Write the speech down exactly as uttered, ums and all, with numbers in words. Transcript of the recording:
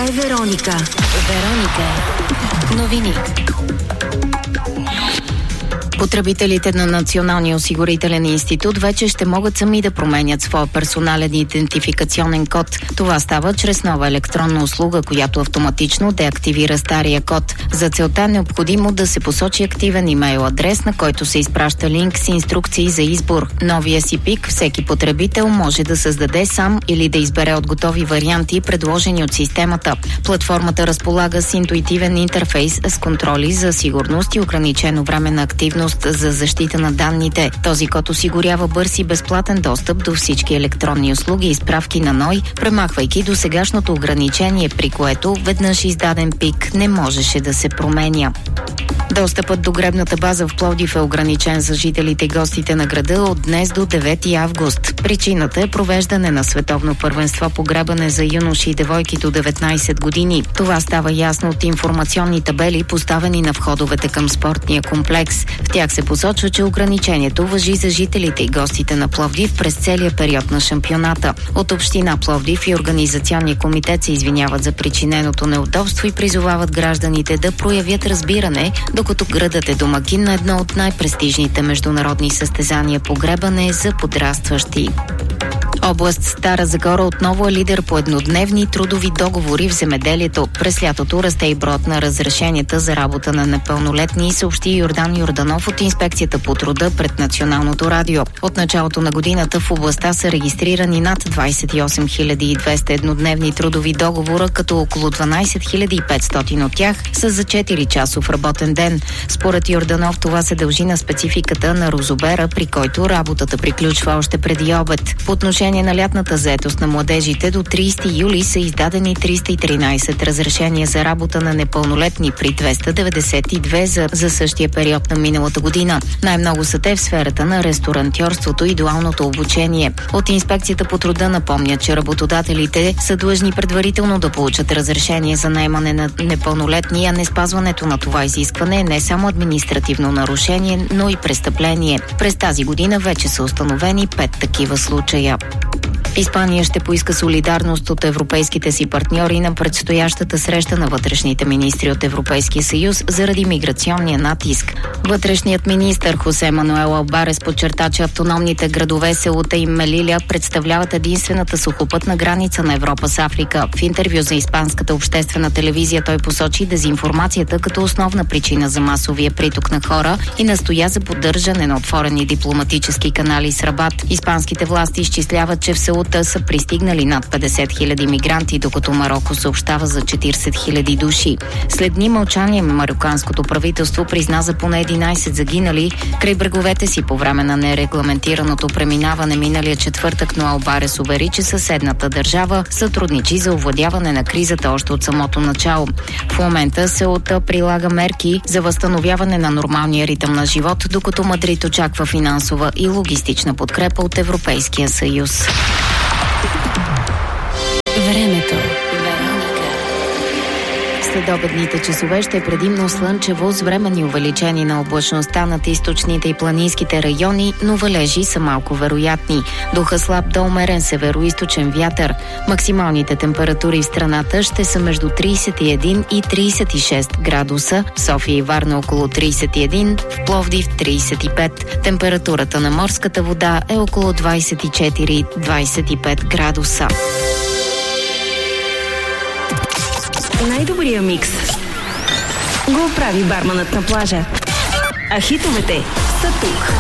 е Вероника. Вероника. Новини. Потребителите на Националния осигурителен институт вече ще могат сами да променят своя персонален идентификационен код. Това става чрез нова електронна услуга, която автоматично деактивира стария код. За целта е необходимо да се посочи активен имейл адрес, на който се изпраща линк с инструкции за избор. Новия си пик всеки потребител може да създаде сам или да избере от готови варианти, предложени от системата. Платформата разполага с интуитивен интерфейс с контроли за сигурност и ограничено време на активност за защита на данните. Този код осигурява бърз и безплатен достъп до всички електронни услуги и справки на НОИ, премахвайки досегашното ограничение, при което веднъж издаден пик не можеше да се променя. Достъпът до гребната база в Пловдив е ограничен за жителите и гостите на града от днес до девети август. Причината е провеждане на световно първенство по гребане за юноши и девойки до деветнайсет години. Това става ясно от информационни табели, поставени на входовете към спортния комплекс. В тях се посочва, че ограничението важи за жителите и гостите на Пловдив през целия период на шампионата. От община Пловдив и организационния комитет се извиняват за причиненото неудобство и призовават гражданите да проявят разбиране, докато градът е домакин на едно от най-престижните международни състезания по гребане за подрастващи. Област Стара Загора отново е лидер по еднодневни трудови договори в земеделието. През лятото расте и броят на разрешенията за работа на непълнолетни, съобщи Йордан Йорданов от Инспекцията по труда пред Националното радио. От началото на годината в областта са регистрирани над двайсет и осем хиляди и двеста еднодневни трудови договора, като около дванайсет хиляди и петстотин от тях са за четири часов работен ден. Според Йорданов това се дължи на спецификата на розобера, при който работата приключва още преди обед. По отношение на лятната заетост на младежите до трийсети юли са издадени триста и тринайсет разрешения за работа на непълнолетни при двеста деветдесет и две за, за същия период на миналата година. Най-много са те в сферата на ресторантьорството и дуалното обучение. От Инспекцията по труда напомнят, че работодателите са длъжни предварително да получат разрешение за наемане на непълнолетни, а не спазването на това изискване е не само административно нарушение, но и престъпление. През тази година вече са установени пет такива случая. Испания ще поиска солидарност от европейските си партньори на предстоящата среща на вътрешните министри от Европейския съюз заради миграционния натиск. Вътрешният министър Хосе Мануел Албарес подчерта, че автономните градове Сеута и Мелиля представляват единствената сухопътна граница на Европа с Африка. В интервю за испанската обществена телевизия той посочи дезинформацията като основна причина за масовия приток на хора и настоя за поддържане на отворени дипломатически канали с Рабат. Испанските власти изчисляват, че в Сеута са пристигнали над петдесет хиляди мигранти, докато Мароко съобщава за четирийсет хиляди души. След дни мълчание марокканското правителство призна за поне единайсет загинали край бреговете си по време на нерегламентираното преминаване миналия четвъртък, но Албарес увери, че съседната държава сътрудничи за овладяване на кризата още от самото начало. В момента Сеута прилага мерки за възстановяване на нормалния ритъм на живот, докато Мадрид очаква финансова и логистична подкрепа от Европейския съюз. Времето. Следобедните часове ще е предимно слънчево с временни увеличени на облачността над източните и планинските райони, но валежи са малко вероятни. Духа слаб до умерен североизточен вятър. Максималните температури в страната ще са между трийсет и един и трийсет и шест градуса, в София и Варна около трийсет и един, в Пловдив трийсет и пет. Температурата на морската вода е около двайсет и четири до двайсет и пет градуса. Най-добрия микс го прави барманът на плажа. А хитовете са тук.